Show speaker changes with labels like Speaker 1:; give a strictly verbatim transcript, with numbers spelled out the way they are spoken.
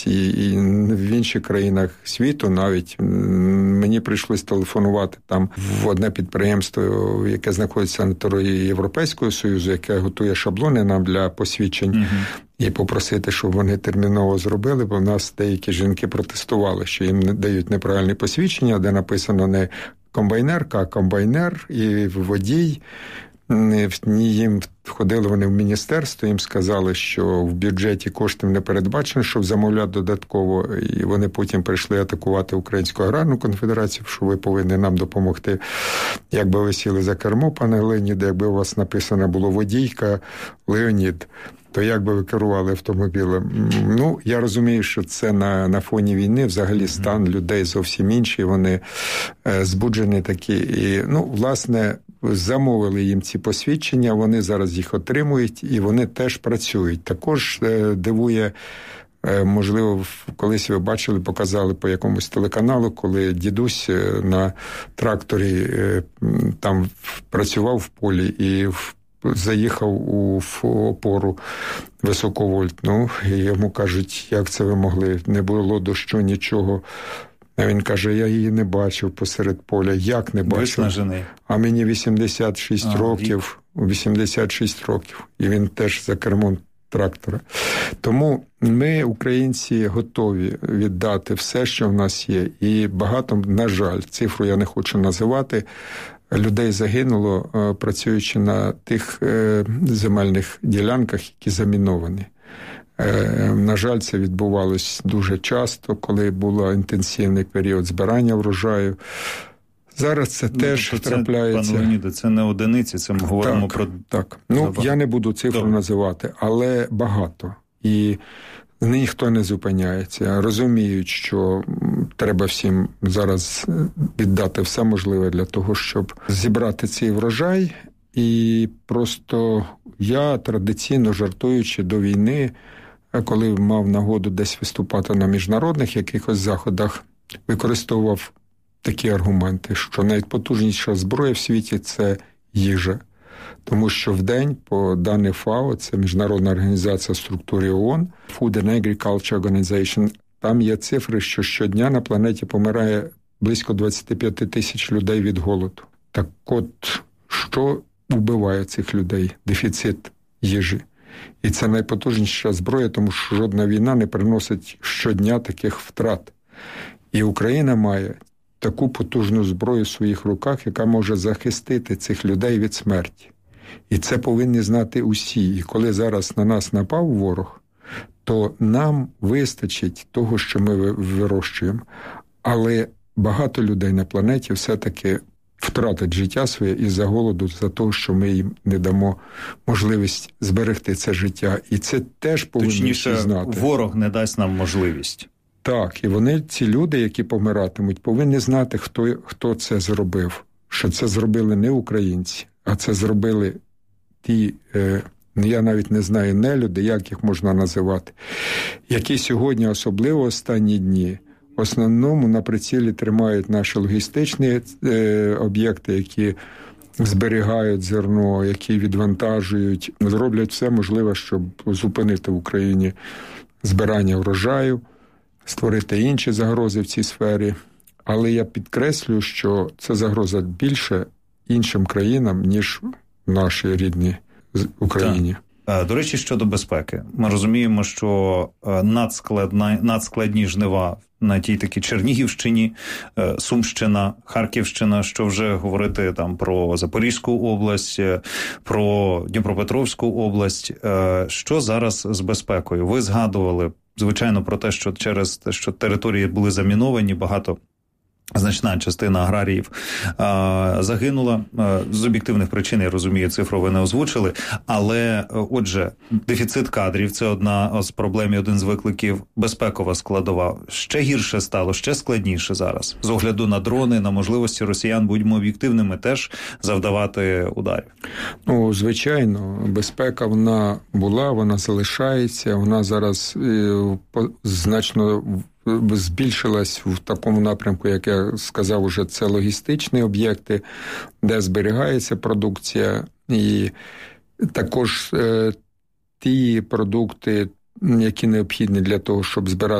Speaker 1: можливість. І, і в інших країнах світу навіть мені прийшлось телефонувати там в одне підприємство, яке знаходиться на території Європейського Союзу, яке готує шаблони нам для посвідчень, uh-huh. і попросити, щоб вони терміново зробили, бо в нас деякі жінки протестували, що їм не дають неправильні посвідчення, де написано не комбайнерка, а комбайнер і водій. Їм ходили вони в міністерство, їм сказали, що в бюджеті коштів не передбачено, щоб замовляти додатково, і вони потім прийшли атакувати Українську аграрну конфедерацію, що ви повинні нам допомогти. Якби ви сіли за кермо, пане Леоніде, якби у вас написано було водійка Леонід, то як би ви керували автомобілем? Ну, я розумію, що це на, на фоні війни взагалі стан людей зовсім інший, вони е, збуджені такі. І, ну, власне, замовили їм ці посвідчення, вони зараз їх отримують, і вони теж працюють. Також е, дивує, е, можливо, колись ви бачили, показали по якомусь телеканалу, коли дідусь на тракторі е, там працював в полі і в заїхав у опору високовольтну, і йому кажуть, як це ви могли, не було дощу, нічого. А він каже, я її не бачив посеред поля. Як не бачив?
Speaker 2: Виснажений.
Speaker 1: А мені вісімдесят шість а, років, вісімдесят шість років, і він теж за кермом трактора. Тому ми, українці, готові віддати все, що в нас є. І багато, на жаль, цифру я не хочу називати, людей загинуло, працюючи на тих земельних ділянках, які заміновані. На жаль, це відбувалось дуже часто, коли був інтенсивний період збирання врожаю. Зараз це ну, теж це, трапляється.
Speaker 2: Пане Леоніде, це не одиниці, це ми говоримо
Speaker 1: так,
Speaker 2: про...
Speaker 1: Так, ну, я не буду цифру Добре. називати, але багато. І ніхто не зупиняється. Розуміють, що треба всім зараз віддати все можливе для того, щоб зібрати цей врожай. І просто я традиційно, жартуючи до війни, коли мав нагоду десь виступати на міжнародних якихось заходах, використовував такі аргументи, що найпотужніша зброя в світі – це їжа. Тому що в день, по даних ФАО, це Міжнародна організація в структурі ООН, Food and Agriculture Organization, там є цифри, що щодня на планеті помирає близько двадцять п'ять тисяч людей від голоду. Так от, що вбиває цих людей? Дефіцит їжі. І це найпотужніша зброя, тому що жодна війна не приносить щодня таких втрат. І Україна має таку потужну зброю в своїх руках, яка може захистити цих людей від смерті. І це повинні знати усі. І коли зараз на нас напав ворог, то нам вистачить того, що ми вирощуємо. Але багато людей на планеті все-таки втратить життя своє із-за голоду, за те, що ми їм не дамо можливість зберегти це життя. І це теж повинні
Speaker 2: Точніше,
Speaker 1: всі знати.
Speaker 2: Ворог не дасть нам можливість.
Speaker 1: Так, і вони, ці люди, які помиратимуть, повинні знати, хто, хто це зробив. Що це зробили не українці, а це зробили ті, е, я навіть не знаю, нелюди, як їх можна називати, які сьогодні, особливо останні дні, в основному на прицілі тримають наші логістичні е, об'єкти, які зберігають зерно, які відвантажують, зроблять все можливе, щоб зупинити в Україні збирання врожаю, створити інші загрози в цій сфері. Але я підкреслюю, що це загроза більше іншим країнам, ніж нашій рідній Україні.
Speaker 2: Так. До речі, щодо безпеки. Ми розуміємо, що надскладна, надскладні жнива на тій такій Чернігівщині, Сумщина, Харківщина, що вже говорити там про Запорізьку область, про Дніпропетровську область. Що зараз з безпекою? Ви згадували, звичайно, про те, що через те, що території були заміновані, багато значна частина аграріїв а, загинула. А, з об'єктивних причин, я розумію, цифру ви не озвучили. Але, отже, дефіцит кадрів – це одна з проблем і один з викликів. Безпекова складова. Ще гірше стало, ще складніше зараз. З огляду на дрони, на можливості росіян, будьмо об'єктивними, теж завдавати ударів. Ну,
Speaker 1: звичайно, безпека вона була, вона залишається. Вона зараз е, значно збільшилась в такому напрямку, як я сказав, уже це логістичні об'єкти, де зберігається продукція, і також е, ті продукти, які необхідні для того, щоб збирати